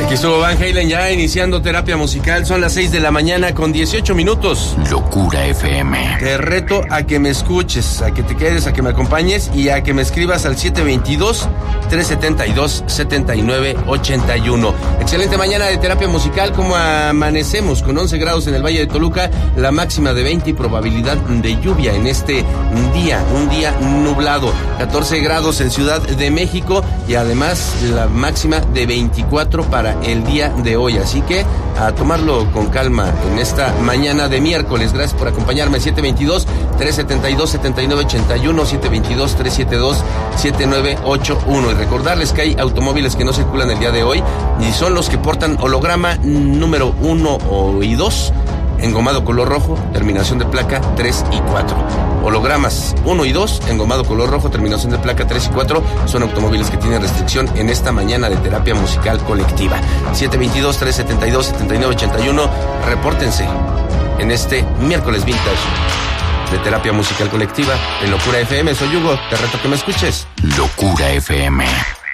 Aquí estuvo Van Halen ya iniciando terapia musical. Son las 6 de la mañana con 18 minutos. Locura FM. Te reto a que me escuches, a que te quedes, a que me acompañes y a que me escribas al 722-372-7981. Excelente mañana de terapia musical. Como amanecemos con 11 grados en el Valle de Toluca, la máxima de 20 y probabilidad de lluvia en este día, un día nublado. 14 grados en Ciudad de México y además la máxima de 24 para el día de hoy, así que a tomarlo con calma en esta mañana de miércoles. Gracias por acompañarme. 722-372-7981, 722-372-7981. Y recordarles que hay automóviles que no circulan el día de hoy y son los que portan holograma número 1 y 2, engomado color rojo, terminación de placa 3 y 4. Hologramas 1 y 2, engomado color rojo, terminación de placa 3 y 4, son automóviles que tienen restricción en esta mañana de terapia musical colectiva. 722-372-7981, repórtense en este miércoles vintage de terapia musical colectiva en Locura FM. Soy Hugo, te reto que me escuches. Locura FM.